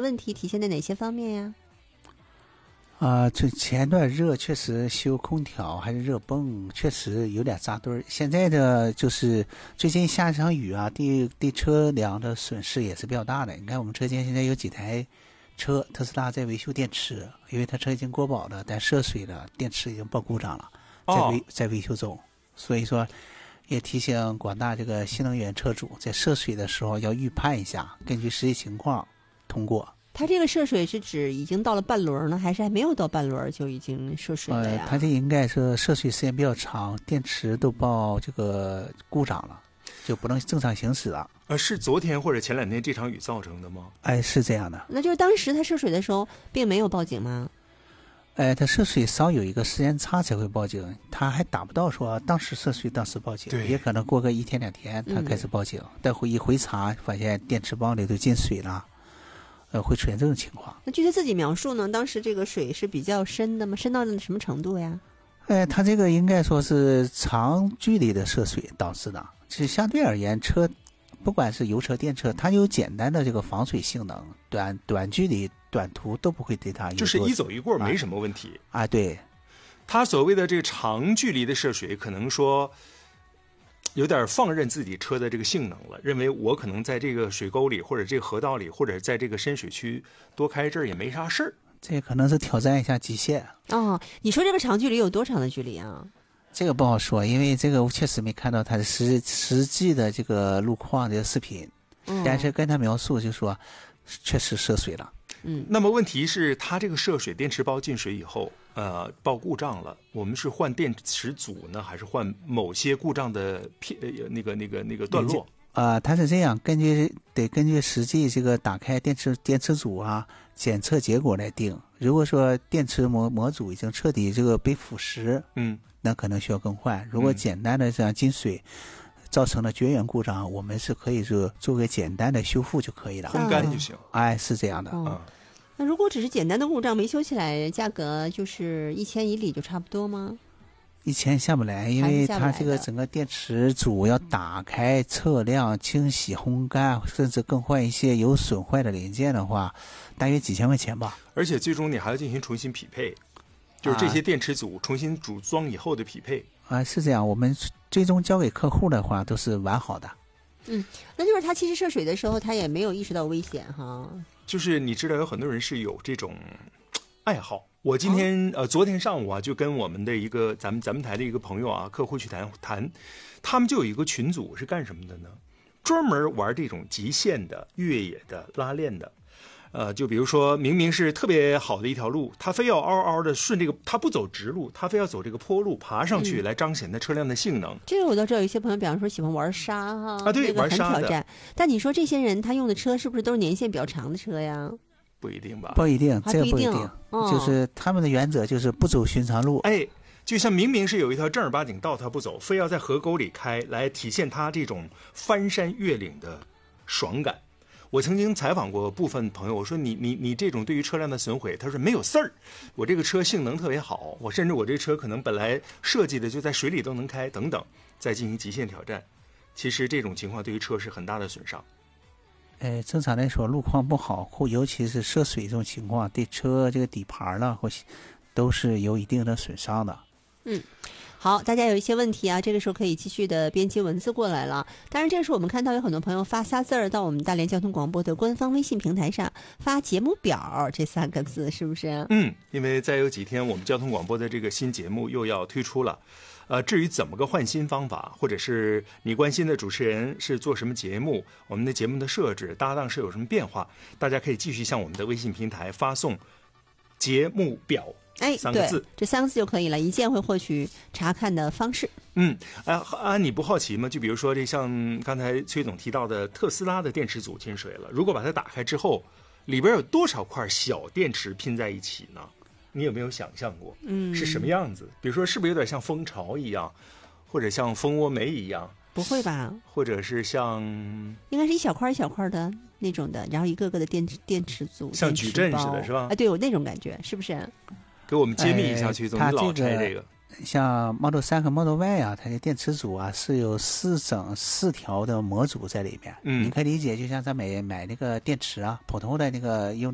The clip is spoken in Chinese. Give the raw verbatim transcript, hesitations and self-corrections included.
问题体现在哪些方面呀？ 啊，这前段热确实修空调还是热泵，确实有点扎堆儿。现在的就是最近下一场雨啊，对对车辆的损失也是比较大的。你看我们车间现在有几台车，特斯拉在维修电池，因为它车已经过保了，但涉水了，电池已经报故障了，在维、哦、在维修中。所以说，也提醒广大这个新能源车主，在涉水的时候要预判一下，根据实际情况通过。 它这个涉水是指已经到了半轮呢，还是还没有到半轮就已经涉水了呀？ 呃，它这应该是涉水时间比较长，电池都报这个故障了，就不能正常行驶了。 呃，是昨天或者前两天这场雨造成的吗？ 哎，是这样的。 那就是当时它涉水的时候并没有报警吗？ 哎，它涉水稍有一个时间差才会报警，它还达不到说当时涉水当时报警，也可能过个一天两天它开始报警，嗯、但回一回查发现电池包里都进水了。呃，会出现这种情况。 那据他自己描述呢，当时这个水是比较深的吗？深到什么程度呀？ 哎，他这个应该说是长距离的涉水导致的。其实相对而言，车不管是油车、电车，它有简单的这个防水性能，短短距离、短途都不会对它有。 就是一走一过没什么问题啊。啊对， 他所谓的这个长距离的涉水，可能说有点放任自己车的这个性能了，认为我可能在这个水沟里或者这个河道里或者在这个深水区多开这儿也没啥事儿， 这可能是挑战一下极限。 哦，你说这个长距离有多长的距离啊？ 这个不好说，因为这个我确实没看到他的实实际的这个路况的视频，嗯、但是跟他描述就说确实涉水了。 嗯，那么问题是他这个涉水电池包进水以后呃报故障了，我们是换电池组呢，还是换某些故障的片呃那个那个那个段落啊、呃？它是这样，根据得根据实际这个打开电池电池组啊检测结果来定。如果说电池模模组已经彻底这个被腐蚀， 嗯， 那可能需要更换。如果简单的这样进水、嗯、造成了绝缘故障，我们是可以做做个简单的修复就可以了， 烘干就行。 哎，是这样的。 嗯。那如果只是简单的故障没修起来，价格就是一千以里就差不多吗？ 一千下不来，因为它这个整个电池组要打开、测量、清洗、烘干，甚至更换一些有损坏的零件的话，大约几千块钱吧。 而且最终你还要进行重新匹配，就是这些电池组重新组装以后的匹配。 啊，是这样。我们最终交给客户的话都是完好的。 嗯，那就是他其实涉水的时候，他也没有意识到危险哈。 就是你知道有很多人是有这种爱好。我今天、哦、呃昨天上午啊，就跟我们的一个咱们咱们台的一个朋友啊，客户去谈谈，他们就有一个群组是干什么的呢？专门玩这种极限的越野的拉练的。呃，就比如说明明是特别好的一条路，他非要嗷嗷的顺这个，他不走直路，他非要走这个坡路爬上去，来彰显他车辆的性能。 这个我倒知道，有些朋友比方说喜欢玩沙哈啊，对， 那个很玩沙挑战。但你说这些人他用的车是不是都是年限比较长的车呀？ 不一定吧？ 不一定，这个不一定。 不一定哦、 就是他们的原则就是不走寻常路。 哎，就像明明是有一条正儿八经道他不走，非要在河沟里开，来体现他这种翻山越岭的爽感。我曾经采访过部分朋友，我说你你你这种对于车辆的损毁，他说没有事儿，我这个车性能特别好，我甚至我这车可能本来设计的就在水里都能开等等，再进行极限挑战。其实这种情况对于车是很大的损伤。 呃，正常来说，路况不好，或尤其是涉水这种情况，对车这个底盘了，或都是有一定的损伤的。 嗯。好，大家有一些问题啊，这个时候可以继续的编辑文字过来了。当然，这个时候我们看到有很多朋友发仨字儿到我们大连交通广播的官方微信平台上发节目表这三个字，是不是？ 嗯，因为再有几天我们交通广播的这个新节目又要推出了。呃，至于怎么个换新方法，或者是你关心的主持人是做什么节目，我们的节目的设置搭档是有什么变化，大家可以继续向我们的微信平台发送节目表。 哎， 三个字， 这三个字就可以了，一键会获取查看的方式。 嗯，啊啊，你不好奇吗？就比如说这像刚才崔总提到的特斯拉的电池组进水了，如果把它打开之后，里边有多少块小电池拼在一起呢？你有没有想象过？嗯，是什么样子？比如说，是不是有点像蜂巢一样，或者像蜂窝煤一样？ 不会吧？ 或者是像， 应该是一小块一小块的那种的，然后一个个的电池电池组， 像矩阵似的，是吧？ 啊，对，有那种感觉，是不是？ 给我们揭秘一下，崔总，你老拆这个。 像 Model 三和 Model Y 啊，它的电池组啊是有四整四条的模组在里面。嗯，你可以理解，就像咱买买那个电池啊，普通的那个用